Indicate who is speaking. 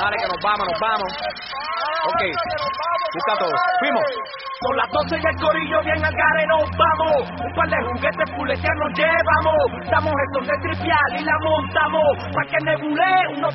Speaker 1: Dale que nos vamos. Ok, busca todo. Fuimos.
Speaker 2: Son las 12 y el corillo bien al gare nos vamos. Un par de juguetes fuletear nos llevamos. Damos esto de tripial y la montamos. Pa' que nebule unos